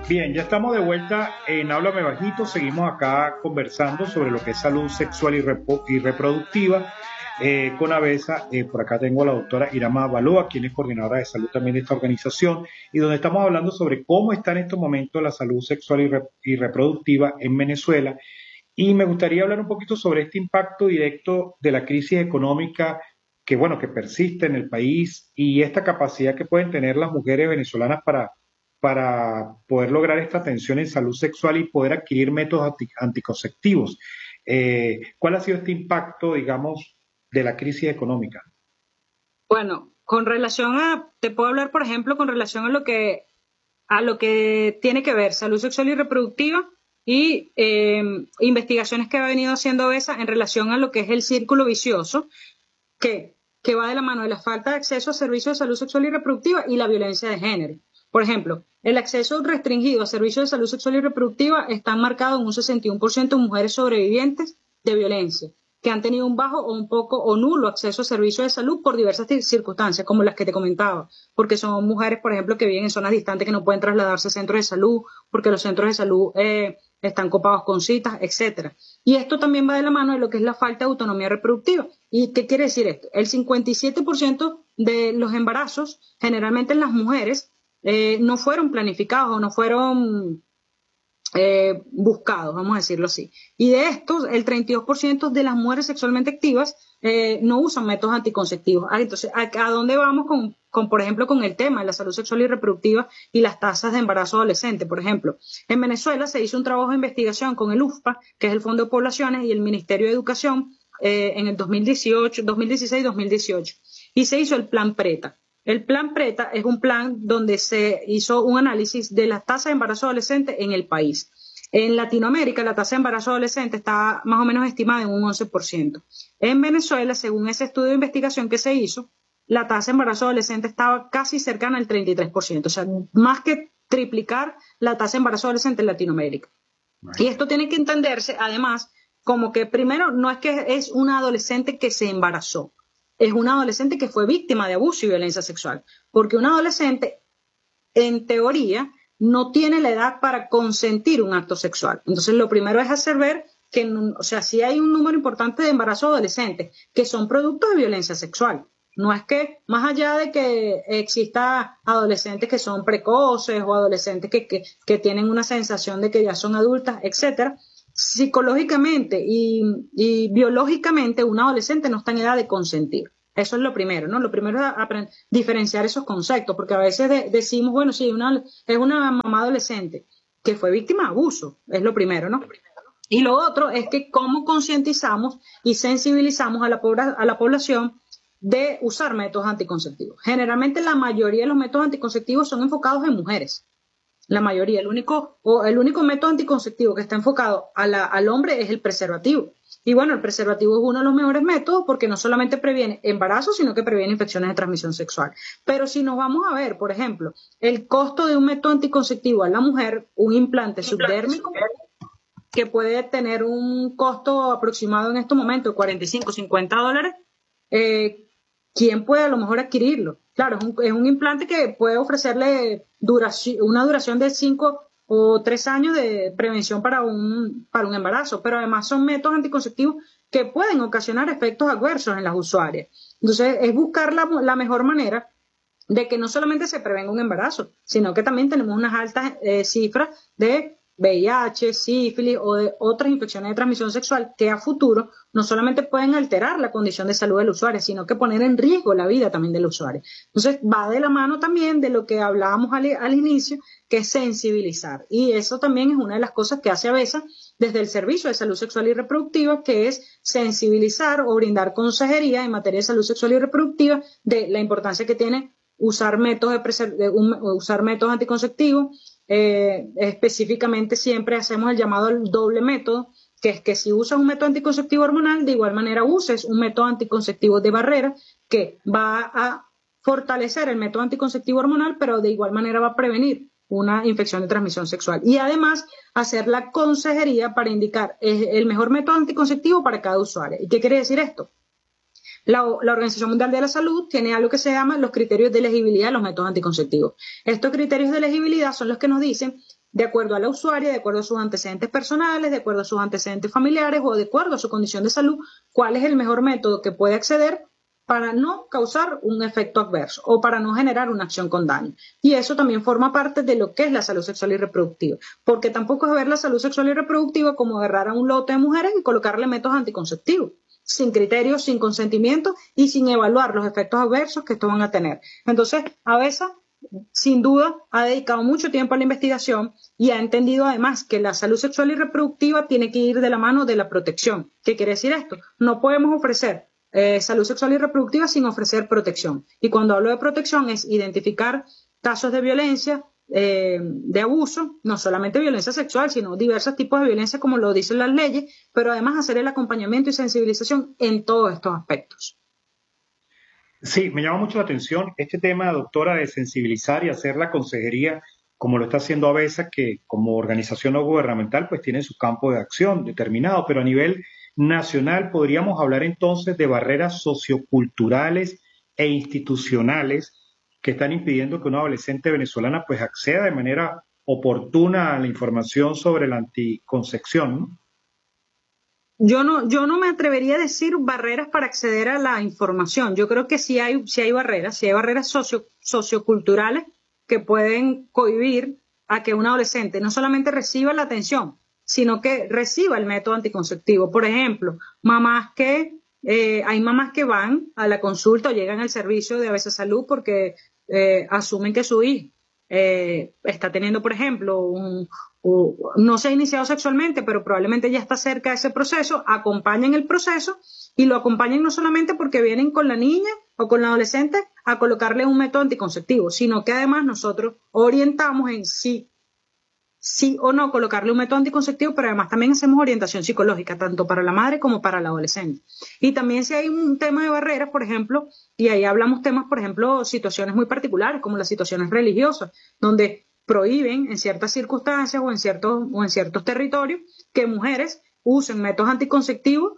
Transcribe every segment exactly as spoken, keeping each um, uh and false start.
Bien, ya estamos de vuelta en Háblame Bajito. Seguimos acá conversando sobre lo que es salud sexual y, repo- y reproductiva eh, con Avesa. Eh, por acá tengo a la doctora Irama Balúa, quien es coordinadora de salud también de esta organización, y donde estamos hablando sobre cómo está en estos momentos la salud sexual y, re- y reproductiva en Venezuela. Y me gustaría hablar un poquito sobre este impacto directo de la crisis económica que, bueno, que persiste en el país y esta capacidad que pueden tener las mujeres venezolanas para, para poder lograr esta atención en salud sexual y poder adquirir métodos anti- anticonceptivos. Eh, ¿cuál ha sido este impacto, digamos, de la crisis económica? Bueno, con relación a, te puedo hablar, por ejemplo, con relación a lo que, a lo que tiene que ver salud sexual y reproductiva y eh, investigaciones que ha venido haciendo BESA en relación a lo que es el círculo vicioso, que, que va de la mano de la falta de acceso a servicios de salud sexual y reproductiva y la violencia de género. Por ejemplo, el acceso restringido a servicios de salud sexual y reproductiva está marcado en un sesenta y uno por ciento de mujeres sobrevivientes de violencia, que han tenido un bajo o un poco o nulo acceso a servicios de salud por diversas circunstancias, como las que te comentaba, porque son mujeres, por ejemplo, que viven en zonas distantes que no pueden trasladarse a centros de salud, porque los centros de salud eh, están copados con citas, etcétera. Y esto también va de la mano de lo que es la falta de autonomía reproductiva. ¿Y qué quiere decir esto? El cincuenta y siete por ciento de los embarazos, generalmente en las mujeres, eh, no fueron planificados o no fueron eh, buscados, vamos a decirlo así. Y de estos, el treinta y dos por ciento de las mujeres sexualmente activas eh, no usan métodos anticonceptivos. Ah, entonces, ¿a, ¿a dónde vamos con, con, por ejemplo, con el tema de la salud sexual y reproductiva y las tasas de embarazo adolescente? Por ejemplo, en Venezuela se hizo un trabajo de investigación con el U F P A, que es el Fondo de Poblaciones, y el Ministerio de Educación eh, en el dos mil dieciocho, dos mil dieciséis dos mil dieciocho. Y se hizo el Plan PRETA. El Plan PRETA es un plan donde se hizo un análisis de las tasas de embarazo adolescente en el país. En Latinoamérica, la tasa de embarazo adolescente está más o menos estimada en un once por ciento. En Venezuela, según ese estudio de investigación que se hizo, la tasa de embarazo adolescente estaba casi cercana al treinta y tres por ciento, o sea, más que triplicar la tasa de embarazo adolescente en Latinoamérica. Y esto tiene que entenderse, además, como que primero no es que es una adolescente que se embarazó, es una adolescente que fue víctima de abuso y violencia sexual, porque una adolescente, en teoría, no tiene la edad para consentir un acto sexual. Entonces, lo primero es hacer ver que, o sea, sí hay un número importante de embarazos adolescentes que son producto de violencia sexual. No es que, más allá de que exista adolescentes que son precoces o adolescentes que, que, que tienen una sensación de que ya son adultas, etcétera, psicológicamente y, y biológicamente una adolescente no está en edad de consentir. Eso es lo primero, ¿no? Lo primero es aprender, diferenciar esos conceptos, porque a veces de, decimos, bueno, sí, una, es una mamá adolescente que fue víctima de abuso, es lo primero, ¿no? Y lo otro es que cómo concientizamos y sensibilizamos a la, a la población de usar métodos anticonceptivos. Generalmente la mayoría de los métodos anticonceptivos son enfocados en mujeres. La mayoría, el único, o el único método anticonceptivo que está enfocado a la, al hombre es el preservativo. Y bueno, el preservativo es uno de los mejores métodos porque no solamente previene embarazo, sino que previene infecciones de transmisión sexual. Pero si nos vamos a ver, por ejemplo, el costo de un método anticonceptivo a la mujer, un implante subdérmico, que puede tener un costo aproximado en estos momentos de cuarenta y cinco, cincuenta dólares, eh, ¿quién puede a lo mejor adquirirlo? Claro, es un, es un implante que puede ofrecerle duración, una duración de cinco o tres años de prevención para un, para un embarazo, pero además son métodos anticonceptivos que pueden ocasionar efectos adversos en las usuarias. Entonces, es buscar la, la mejor manera de que no solamente se prevenga un embarazo, sino que también tenemos unas altas eh, cifras de V I H, sífilis o de otras infecciones de transmisión sexual que a futuro no solamente pueden alterar la condición de salud del usuario, sino que poner en riesgo la vida también del usuario. Entonces va de la mano también de lo que hablábamos al, al inicio, que es sensibilizar. Y eso también es una de las cosas que hace AVESA desde el Servicio de Salud Sexual y Reproductiva, que es sensibilizar o brindar consejería en materia de salud sexual y reproductiva de la importancia que tiene usar métodos, de de un, usar métodos anticonceptivos. Eh, específicamente siempre hacemos el llamado al doble método, que es que si usas un método anticonceptivo hormonal, de igual manera uses un método anticonceptivo de barrera que va a fortalecer el método anticonceptivo hormonal, pero de igual manera va a prevenir una infección de transmisión sexual. Y además hacer la consejería para indicar el mejor método anticonceptivo para cada usuario. ¿Y qué quiere decir esto? La, la Organización Mundial de la Salud tiene algo que se llama los criterios de elegibilidad de los métodos anticonceptivos. Estos criterios de elegibilidad son los que nos dicen de acuerdo a la usuaria, de acuerdo a sus antecedentes personales, de acuerdo a sus antecedentes familiares o de acuerdo a su condición de salud, cuál es el mejor método que puede acceder para no causar un efecto adverso o para no generar una acción con daño. Y eso también forma parte de lo que es la salud sexual y reproductiva, porque tampoco es ver la salud sexual y reproductiva como agarrar a un lote de mujeres y colocarle métodos anticonceptivos, sin criterios, sin consentimiento y sin evaluar los efectos adversos que estos van a tener. Entonces, ABESA, sin duda, ha dedicado mucho tiempo a la investigación y ha entendido además que la salud sexual y reproductiva tiene que ir de la mano de la protección. ¿Qué quiere decir esto? No podemos ofrecer Eh, salud sexual y reproductiva sin ofrecer protección. Y cuando hablo de protección es identificar casos de violencia, eh, de abuso, no solamente violencia sexual, sino diversos tipos de violencia como lo dicen las leyes, pero además hacer el acompañamiento y sensibilización en todos estos aspectos. Sí, me llama mucho la atención este tema, doctora, de sensibilizar y hacer la consejería como lo está haciendo ABESA, que como organización no gubernamental pues tiene su campo de acción determinado, pero a nivel nacional podríamos hablar entonces de barreras socioculturales e institucionales que están impidiendo que una adolescente venezolana pues acceda de manera oportuna a la información sobre la anticoncepción, ¿no? Yo no, yo no me atrevería a decir barreras para acceder a la información. Yo creo que sí hay, sí hay barreras, sí hay barreras socio, socioculturales que pueden cohibir a que un adolescente no solamente reciba la atención, sino que reciba el método anticonceptivo. Por ejemplo, mamás que, eh, hay mamás que van a la consulta o llegan al servicio de ABESA Salud porque eh, asumen que su hijo eh, está teniendo, por ejemplo, un, un, no se ha iniciado sexualmente, pero probablemente ya está cerca de ese proceso, acompañan el proceso y lo acompañan no solamente porque vienen con la niña o con la adolescente a colocarle un método anticonceptivo, sino que además nosotros orientamos en sí sí o no colocarle un método anticonceptivo, pero además también hacemos orientación psicológica, tanto para la madre como para la adolescente. Y también si hay un tema de barreras, por ejemplo, y ahí hablamos temas, por ejemplo, situaciones muy particulares, como las situaciones religiosas, donde prohíben en ciertas circunstancias o en ciertos, o en ciertos territorios que mujeres usen métodos anticonceptivos,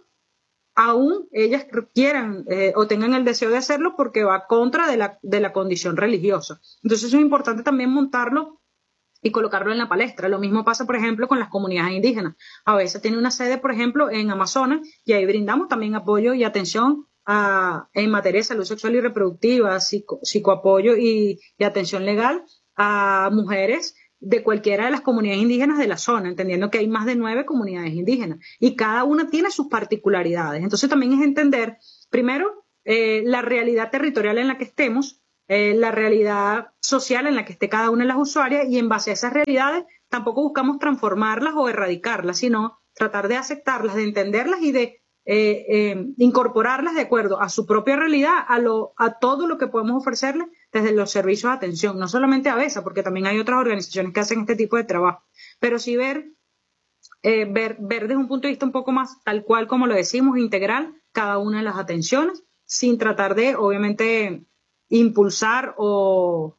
aún ellas quieran eh, o tengan el deseo de hacerlo porque va contra de la, de la condición religiosa. Entonces eso es importante también montarlo y colocarlo en la palestra. Lo mismo pasa, por ejemplo, con las comunidades indígenas. A veces tiene una sede, por ejemplo, en Amazonas, y ahí brindamos también apoyo y atención a, en materia de salud sexual y reproductiva, psico, psicoapoyo y, y atención legal a mujeres de cualquiera de las comunidades indígenas de la zona, entendiendo que hay más de nueve comunidades indígenas y cada una tiene sus particularidades. Entonces también es entender, primero, eh, la realidad territorial en la que estemos, Eh, la realidad social en la que esté cada una de las usuarias y en base a esas realidades tampoco buscamos transformarlas o erradicarlas, sino tratar de aceptarlas, de entenderlas y de eh, eh, incorporarlas de acuerdo a su propia realidad, a, lo, a todo lo que podemos ofrecerles desde los servicios de atención, no solamente a ABESA, porque también hay otras organizaciones que hacen este tipo de trabajo, pero sí ver, eh, ver, ver desde un punto de vista un poco más tal cual como lo decimos, integral, cada una de las atenciones, sin tratar de, obviamente, impulsar o,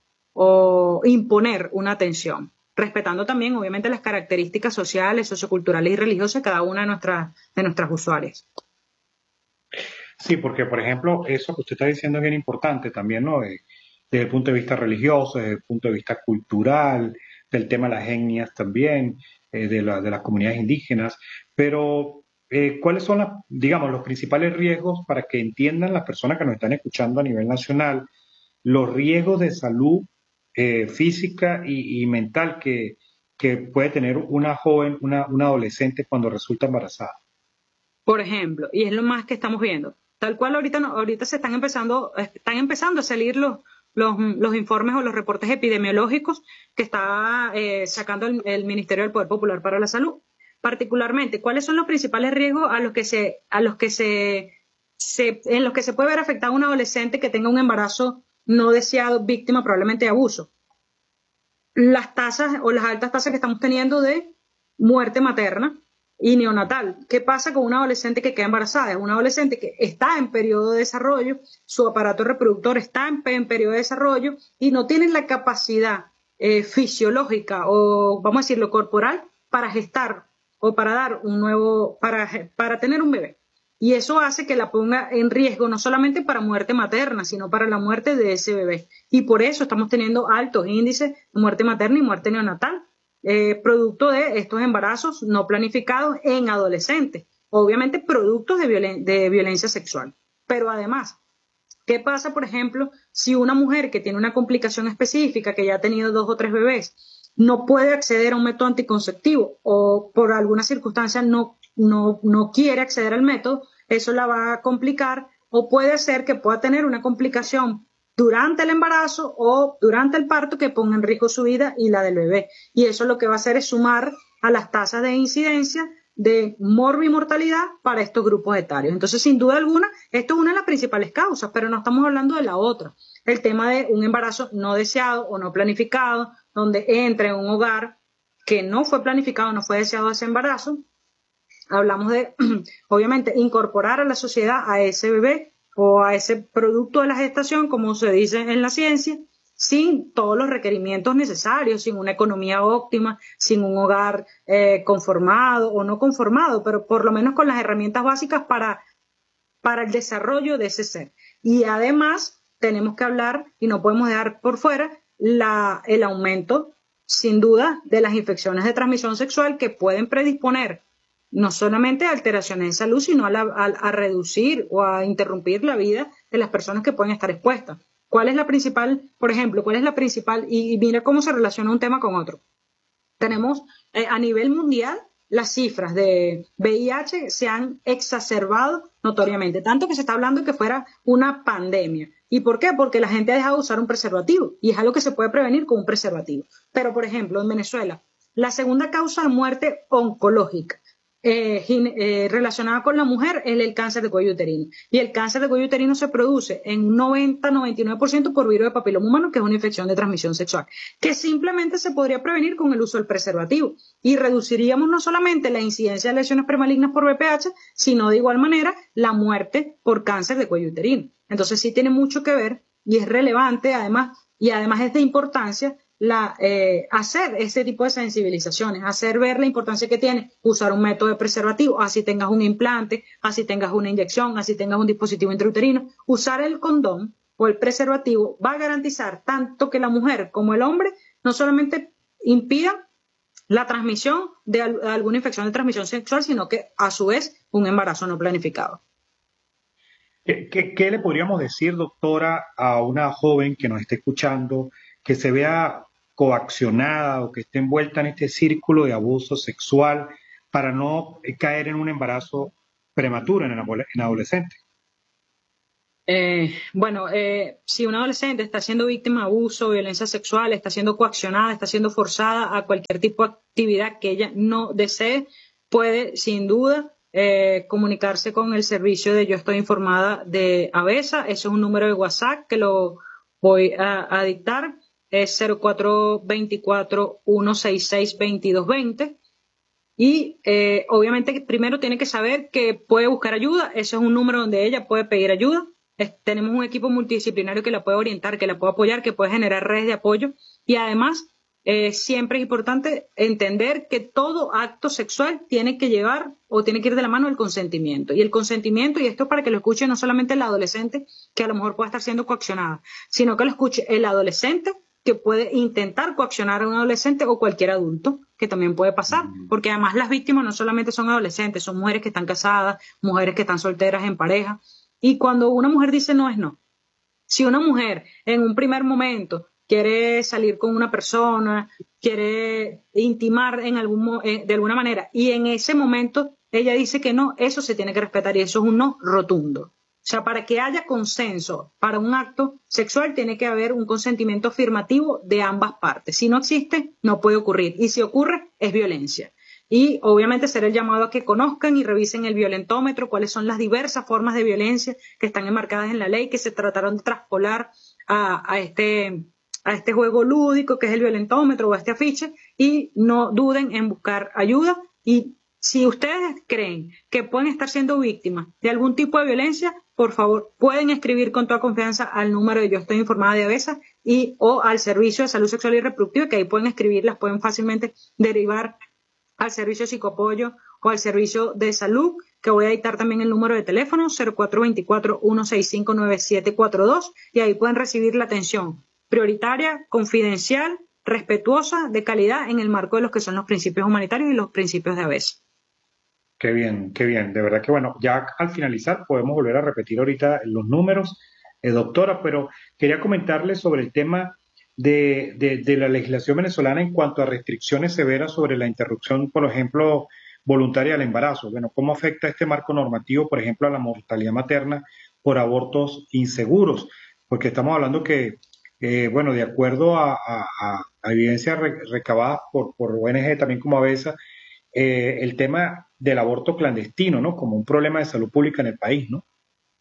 o imponer una atención, respetando también, obviamente, las características sociales, socioculturales y religiosas de cada una de nuestras, de nuestras usuarias. Sí, porque, por ejemplo, eso que usted está diciendo es bien importante también, ¿no? De- desde el punto de vista religioso, desde el punto de vista cultural, del tema de las etnias también, eh, de, la- de las comunidades indígenas, pero eh, ¿cuáles son, las, digamos, los principales riesgos para que entiendan las personas que nos están escuchando a nivel nacional los riesgos de salud eh, física y, y mental que, que puede tener una joven, una, una adolescente cuando resulta embarazada? Por ejemplo, y es lo más que estamos viendo. Tal cual ahorita, no, ahorita se están empezando, están empezando a salir los, los, los informes o los reportes epidemiológicos que está eh, sacando el, el Ministerio del Poder Popular para la Salud. Particularmente, ¿cuáles son los principales riesgos a los que se, a los que se, se, en los que se puede ver afectado un adolescente que tenga un embarazo no deseado, víctima probablemente de abuso? Las tasas o las altas tasas que estamos teniendo de muerte materna y neonatal. ¿Qué pasa con una adolescente que queda embarazada? Es una adolescente que está en periodo de desarrollo, su aparato reproductor está en, en periodo de desarrollo y no tiene la capacidad eh, fisiológica o, vamos a decirlo, corporal para gestar o para dar un nuevo, para, para tener un bebé. Y eso hace que la ponga en riesgo no solamente para muerte materna, sino para la muerte de ese bebé. Y por eso estamos teniendo altos índices de muerte materna y muerte neonatal. eh, producto de estos embarazos no planificados en adolescentes, obviamente productos de, violen de violencia sexual. Pero además, ¿qué pasa, por ejemplo, si una mujer que tiene una complicación específica, que ya ha tenido dos o tres bebés, no puede acceder a un método anticonceptivo o por alguna circunstancia no, no, no quiere acceder al método? Eso la va a complicar, o puede ser que pueda tener una complicación durante el embarazo o durante el parto que ponga en riesgo su vida y la del bebé. Y eso lo que va a hacer es sumar a las tasas de incidencia de morbimortalidad para estos grupos etarios. Entonces, sin duda alguna, esto es una de las principales causas, pero no estamos hablando de la otra. El tema de un embarazo no deseado o no planificado, donde entra en un hogar que no fue planificado, no fue deseado ese embarazo. Hablamos de, obviamente, incorporar a la sociedad a ese bebé o a ese producto de la gestación, como se dice en la ciencia, sin todos los requerimientos necesarios, sin una economía óptima, sin un hogar eh, conformado o no conformado, pero por lo menos con las herramientas básicas para, para el desarrollo de ese ser. Y además tenemos que hablar, y no podemos dejar por fuera, la, el aumento, sin duda, de las infecciones de transmisión sexual que pueden predisponer no solamente a alteraciones en salud, sino a, la, a, a reducir o a interrumpir la vida de las personas que pueden estar expuestas. ¿Cuál es la principal, por ejemplo, cuál es la principal? Y, y mira cómo se relaciona un tema con otro. Tenemos eh, a nivel mundial las cifras de V I H se han exacerbado notoriamente, tanto que se está hablando de que fuera una pandemia. ¿Y por qué? Porque la gente ha dejado de usar un preservativo y es algo que se puede prevenir con un preservativo. Pero, por ejemplo, en Venezuela, la segunda causa de muerte oncológica Eh, eh, relacionada con la mujer es el cáncer de cuello uterino, y el cáncer de cuello uterino se produce en un noventa a noventa y nueve por ciento por virus de papiloma humano, que es una infección de transmisión sexual, que simplemente se podría prevenir con el uso del preservativo, y reduciríamos no solamente la incidencia de lesiones premalignas por V P H, sino de igual manera la muerte por cáncer de cuello uterino. Entonces sí tiene mucho que ver y es relevante además, y además es de importancia La, eh, hacer ese tipo de sensibilizaciones, hacer ver la importancia que tiene usar un método de preservativo, así tengas un implante, así tengas una inyección, así tengas un dispositivo intrauterino. Usar el condón o el preservativo va a garantizar tanto que la mujer como el hombre no solamente impidan la transmisión de al, alguna infección de transmisión sexual, sino que a su vez un embarazo no planificado. ¿Qué, qué, qué le podríamos decir, doctora, a una joven que nos esté escuchando, que se vea coaccionada o que esté envuelta en este círculo de abuso sexual para no caer en un embarazo prematuro en, en adolescente? Eh, bueno, eh, si una adolescente está siendo víctima de abuso, violencia sexual, está siendo coaccionada, está siendo forzada a cualquier tipo de actividad que ella no desee, puede sin duda eh, comunicarse con el servicio de Yo Estoy Informada de ABESA. Ese es un número de WhatsApp que lo voy a, a dictar. Es cero cuatro dos cuatro, uno seis seis, dos dos dos cero. Y eh, obviamente primero tiene que saber que puede buscar ayuda. Ese es un número donde ella puede pedir ayuda. Es, tenemos un equipo multidisciplinario que la puede orientar, que la puede apoyar, que puede generar redes de apoyo. Y además, eh, siempre es importante entender que todo acto sexual tiene que llevar o tiene que ir de la mano del consentimiento. Y el consentimiento, y esto para que lo escuche no solamente el adolescente, que a lo mejor puede estar siendo coaccionada, sino que lo escuche el adolescente, que puede intentar coaccionar a un adolescente, o cualquier adulto, que también puede pasar, porque además las víctimas no solamente son adolescentes, son mujeres que están casadas, mujeres que están solteras en pareja, y cuando una mujer dice no es no. Si una mujer en un primer momento quiere salir con una persona, quiere intimar en algún, eh, de alguna manera, y en ese momento ella dice que no, eso se tiene que respetar, y eso es un no rotundo. O sea, para que haya consenso para un acto sexual tiene que haber un consentimiento afirmativo de ambas partes. Si no existe, no puede ocurrir. Y si ocurre, es violencia. Y obviamente será el llamado a que conozcan y revisen el violentómetro, cuáles son las diversas formas de violencia que están enmarcadas en la ley, que se trataron de traspolar a, a, este, a este juego lúdico que es el violentómetro o a este afiche, y no duden en buscar ayuda. Y si ustedes creen que pueden estar siendo víctimas de algún tipo de violencia, por favor, pueden escribir con toda confianza al número de Yo Estoy Informada de ABESA y o al Servicio de Salud Sexual y Reproductiva, que ahí pueden escribirlas, pueden fácilmente derivar al Servicio de Psicoapoyo o al Servicio de Salud, que voy a dictar también el número de teléfono cero cuatro dos cuatro, uno seis cinco, nueve siete cuatro dos, y ahí pueden recibir la atención prioritaria, confidencial respetuosa, de calidad, en el marco de los que son los principios humanitarios y los principios de ABESA. Qué bien, qué bien. De verdad que bueno, ya al finalizar podemos volver a repetir ahorita los números, eh, doctora, pero quería comentarle sobre el tema de, de, de la legislación venezolana en cuanto a restricciones severas sobre la interrupción, por ejemplo, voluntaria del embarazo. Bueno, ¿cómo afecta este marco normativo, por ejemplo, a la mortalidad materna por abortos inseguros? Porque estamos hablando que, eh, bueno, de acuerdo a, a, a- a evidencias re- recabadas por, por O N G, también como ABESA, eh, el tema del aborto clandestino, ¿no? Como un problema de salud pública en el país, ¿no?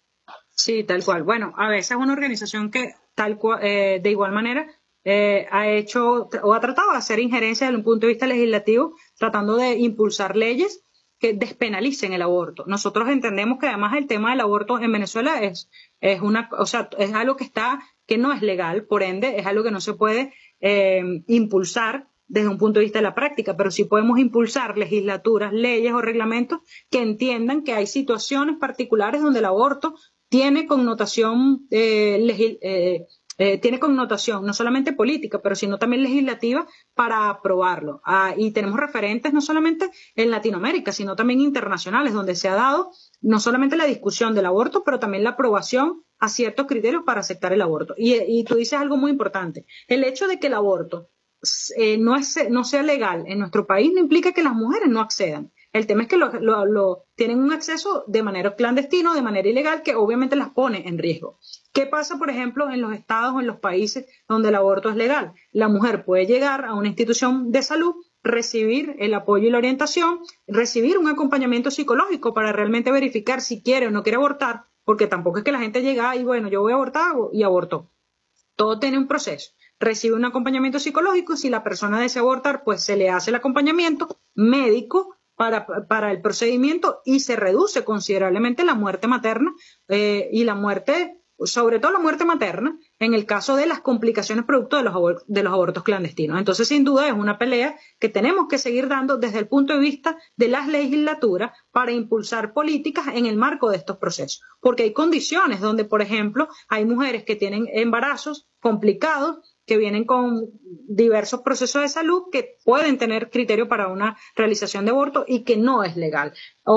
Sí, tal cual. Bueno, ABESA es una organización que tal cual, eh, de igual manera eh, ha hecho o ha tratado de hacer injerencia desde un punto de vista legislativo, tratando de impulsar leyes que despenalicen el aborto. Nosotros entendemos que además el tema del aborto en Venezuela es, es una, o sea, es algo que está, que no es legal, por ende, es algo que no se puede eh, impulsar desde un punto de vista de la práctica, pero sí podemos impulsar legislaturas, leyes o reglamentos que entiendan que hay situaciones particulares donde el aborto tiene connotación eh, legis- eh, eh, tiene connotación no solamente política, pero sino también legislativa para aprobarlo. Ah, y tenemos referentes no solamente en Latinoamérica, sino también internacionales, donde se ha dado no solamente la discusión del aborto, pero también la aprobación a ciertos criterios para aceptar el aborto. Y, y tú dices algo muy importante, el hecho de que el aborto eh, no, es, no sea legal en nuestro país no implica que las mujeres no accedan. El tema es que lo, lo, lo, tienen un acceso de manera clandestina, de manera ilegal, que obviamente las pone en riesgo. ¿Qué pasa, por ejemplo, en los estados o en los países donde el aborto es legal? La mujer puede llegar a una institución de salud, recibir el apoyo y la orientación, recibir un acompañamiento psicológico para realmente verificar si quiere o no quiere abortar, porque tampoco es que la gente llega y bueno, yo voy a abortar y aborto. Todo tiene un proceso. Recibe un acompañamiento psicológico, si la persona desea abortar, pues se le hace el acompañamiento médico para, para el procedimiento y se reduce considerablemente la muerte materna eh, y la muerte, sobre todo la muerte materna, en el caso de las complicaciones producto de los, abor de los abortos clandestinos. Entonces, sin duda, es una pelea que tenemos que seguir dando desde el punto de vista de las legislaturas para impulsar políticas en el marco de estos procesos. Porque hay condiciones donde, por ejemplo, hay mujeres que tienen embarazos complicados, que vienen con diversos procesos de salud que pueden tener criterio para una realización de aborto y que no es legal.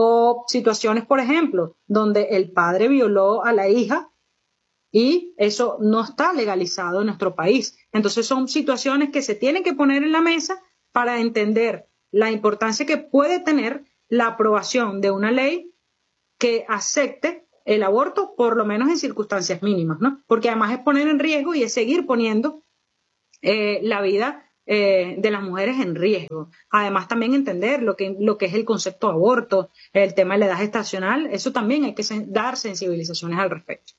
O situaciones, por ejemplo, donde el padre violó a la hija y eso no está legalizado en nuestro país. Entonces son situaciones que se tienen que poner en la mesa para entender la importancia que puede tener la aprobación de una ley que acepte el aborto, por lo menos en circunstancias mínimas, ¿no? Porque además es poner en riesgo y es seguir poniendo eh, la vida eh, de las mujeres en riesgo. Además, también entender lo que, lo que es el concepto de aborto, el tema de la edad gestacional, eso también hay que sen dar sensibilizaciones al respecto.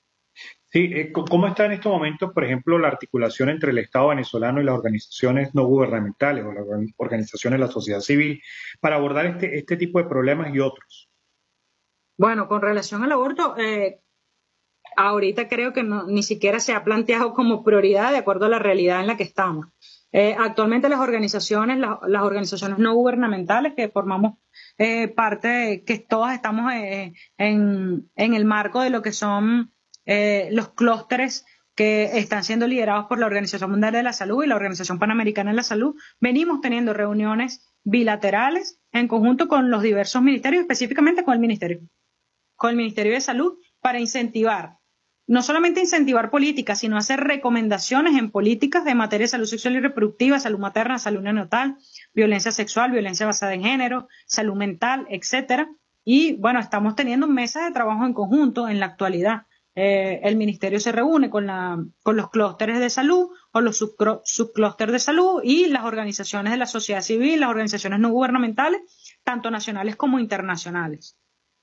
Sí, eh, co- ¿cómo está en estos momentos, por ejemplo, la articulación entre el Estado venezolano y las organizaciones no gubernamentales o las organ- organizaciones de la sociedad civil para abordar este, este tipo de problemas y otros? Bueno, con relación al aborto, eh, ahorita creo que no, ni siquiera se ha planteado como prioridad de acuerdo a la realidad en la que estamos. Eh, actualmente las organizaciones, la, las organizaciones no gubernamentales que formamos eh, parte, de, que todas estamos eh, en, en el marco de lo que son eh, los clústeres que están siendo liderados por la Organización Mundial de la Salud y la Organización Panamericana de la Salud, venimos teniendo reuniones bilaterales en conjunto con los diversos ministerios, específicamente con el Ministerio, con el Ministerio de Salud, para incentivar no solamente incentivar políticas, sino hacer recomendaciones en políticas de materia de salud sexual y reproductiva, salud materna, salud neonatal, violencia sexual, violencia basada en género, salud mental, etcétera. Y bueno, estamos teniendo mesas de trabajo en conjunto en la actualidad. Eh, el ministerio se reúne con, la, con los clústeres de salud o los subclústeres de salud y las organizaciones de la sociedad civil, las organizaciones no gubernamentales, tanto nacionales como internacionales.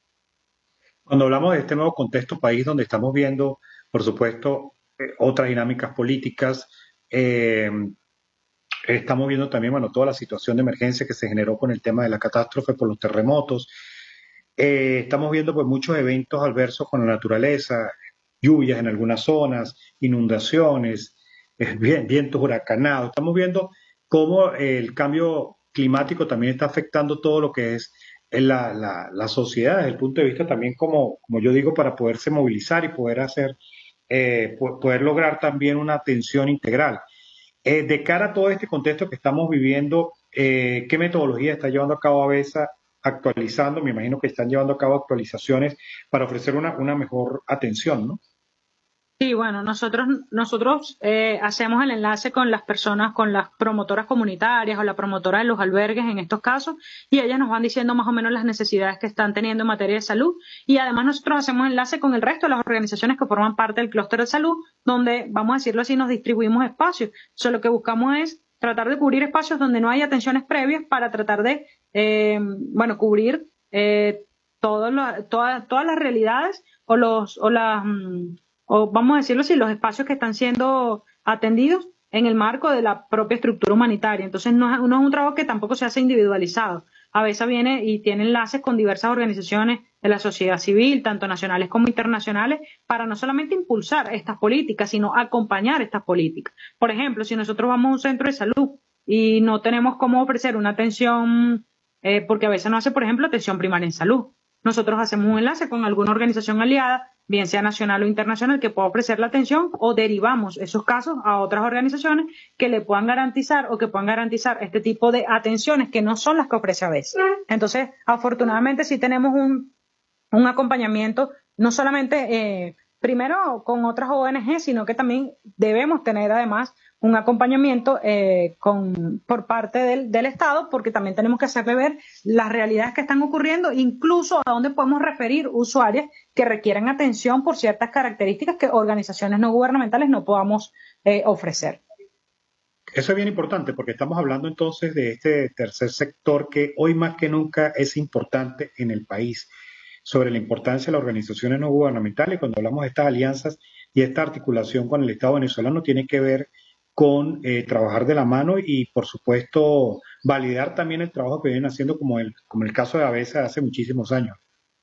Cuando hablamos de este nuevo contexto país donde estamos viendo, por supuesto, eh, otras dinámicas políticas, eh, estamos viendo también, bueno, toda la situación de emergencia que se generó con el tema de la catástrofe por los terremotos. Eh, estamos viendo pues muchos eventos adversos con la naturaleza, lluvias en algunas zonas, inundaciones, eh, vientos huracanados. Estamos viendo cómo el cambio climático también está afectando todo lo que es la, la, la sociedad desde el punto de vista también como, como yo digo, para poderse movilizar y poder hacer, eh, poder lograr también una atención integral. Eh, de cara a todo este contexto que estamos viviendo, eh, ¿qué metodología está llevando a cabo ABESA actualizando? Me imagino que están llevando a cabo actualizaciones para ofrecer una, una mejor atención, ¿no? Sí, bueno, nosotros, nosotros eh, hacemos el enlace con las personas, con las promotoras comunitarias o la promotora de los albergues en estos casos, y ellas nos van diciendo más o menos las necesidades que están teniendo en materia de salud. Y además nosotros hacemos enlace con el resto de las organizaciones que forman parte del clúster de salud, donde, vamos a decirlo así, nos distribuimos espacios. Eso lo que buscamos es tratar de cubrir espacios donde no hay atenciones previas para tratar de, eh, bueno, cubrir eh, todo lo- toda- todas las realidades o los o las mm, o vamos a decirlo así, los espacios que están siendo atendidos en el marco de la propia estructura humanitaria. Entonces, no es, no es un trabajo que tampoco se hace individualizado. A veces viene y tiene enlaces con diversas organizaciones de la sociedad civil, tanto nacionales como internacionales, para no solamente impulsar estas políticas, sino acompañar estas políticas. Por ejemplo, si nosotros vamos a un centro de salud y no tenemos cómo ofrecer una atención, eh, porque a veces no hace, por ejemplo, atención primaria en salud. Nosotros hacemos un enlace con alguna organización aliada, bien sea nacional o internacional, que pueda ofrecer la atención o derivamos esos casos a otras organizaciones que le puedan garantizar o que puedan garantizar este tipo de atenciones que no son las que ofrece a veces. Entonces, afortunadamente sí tenemos un, un acompañamiento, no solamente eh, primero con otras O N G, sino que también debemos tener además un acompañamiento eh, con, por parte del, del Estado, porque también tenemos que hacerle ver las realidades que están ocurriendo, incluso a dónde podemos referir usuarios que requieran atención por ciertas características que organizaciones no gubernamentales no podamos eh, ofrecer. Eso es bien importante porque estamos hablando entonces de este tercer sector que hoy más que nunca es importante en el país, sobre la importancia de las organizaciones no gubernamentales. Cuando hablamos de estas alianzas y esta articulación con el Estado venezolano, tiene que ver con eh, trabajar de la mano y, por supuesto, validar también el trabajo que vienen haciendo, como el, como el caso de ABESA hace muchísimos años.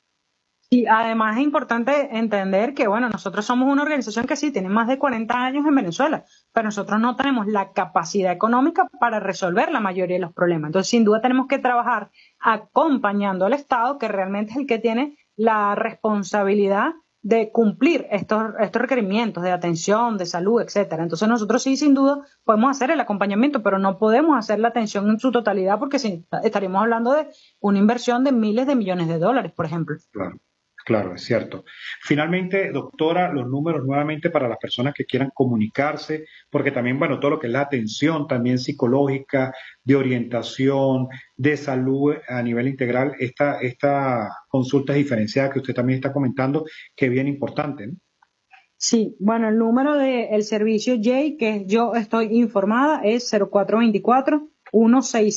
Y además es importante entender que, bueno, nosotros somos una organización que sí tiene más de cuarenta años en Venezuela, pero nosotros no tenemos la capacidad económica para resolver la mayoría de los problemas. Entonces, sin duda tenemos que trabajar acompañando al Estado, que realmente es el que tiene la responsabilidad de cumplir estos, estos requerimientos de atención, de salud, etcétera. Entonces, nosotros sí, sin duda, podemos hacer el acompañamiento, pero no podemos hacer la atención en su totalidad porque sí, estaríamos hablando de una inversión de miles de millones de dólares, por ejemplo. Claro. Claro, es cierto. Finalmente, doctora, los números nuevamente para las personas que quieran comunicarse, porque también, bueno, todo lo que es la atención también psicológica, de orientación, de salud a nivel integral, esta, esta consulta diferenciada que usted también está comentando, que es bien importante, ¿no? Sí, bueno, el número del servicio J, que yo estoy informada, es cero cuatro dos cuatro, uno seis